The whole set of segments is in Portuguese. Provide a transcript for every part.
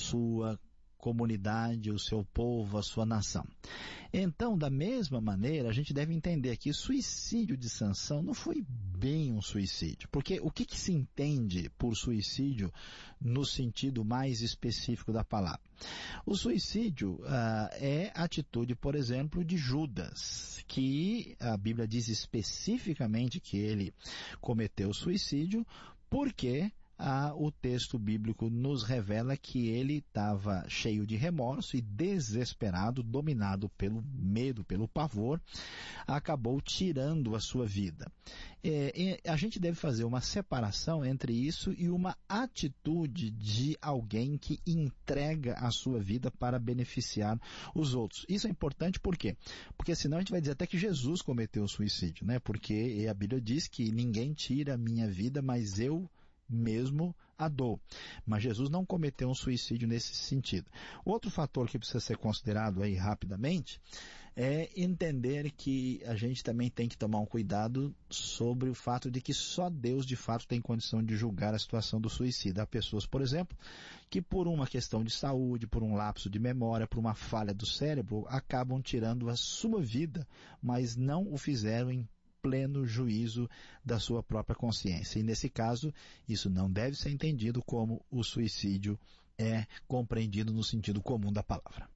sua comunidade, o seu povo, a sua nação. Então, da mesma maneira, a gente deve entender que o suicídio de Sansão não foi bem um suicídio, porque o que se entende por suicídio no sentido mais específico da palavra? O suicídio é a atitude, por exemplo, de Judas, que a Bíblia diz especificamente que ele cometeu suicídio porque o texto bíblico nos revela que ele estava cheio de remorso e desesperado, dominado pelo medo, pelo pavor, acabou tirando a sua vida. A gente deve fazer uma separação entre isso e uma atitude de alguém que entrega a sua vida para beneficiar os outros. Isso é importante por quê? Porque senão a gente vai dizer até que Jesus cometeu suicídio, né? Porque a Bíblia diz que ninguém tira a minha vida, mas eu mesmo a dou. Mas Jesus não cometeu um suicídio nesse sentido. Outro fator que precisa ser considerado aí rapidamente é entender que a gente também tem que tomar um cuidado sobre o fato de que só Deus de fato tem condição de julgar a situação do suicídio. Há pessoas, por exemplo, que por uma questão de saúde, por um lapso de memória, por uma falha do cérebro, acabam tirando a sua vida, mas não o fizeram em pleno juízo da sua própria consciência. E nesse caso, isso não deve ser entendido como o suicídio é compreendido no sentido comum da palavra.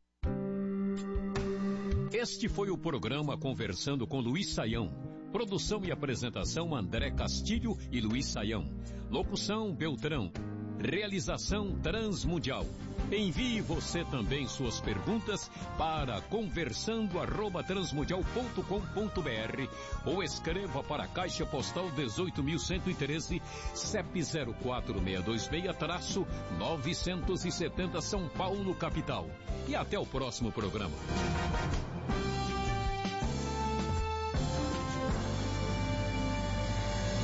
Este foi o programa Conversando com Luiz Saião. Produção e apresentação André Castilho e Luiz Saião. Locução Beltrão. Realização Transmundial. Envie você também suas perguntas para conversando@transmundial.com.br ou escreva para a Caixa Postal 18.113, CEP 04626-970 São Paulo, capital. E até o próximo programa.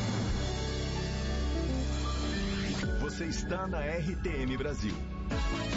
Você está na RTM Brasil.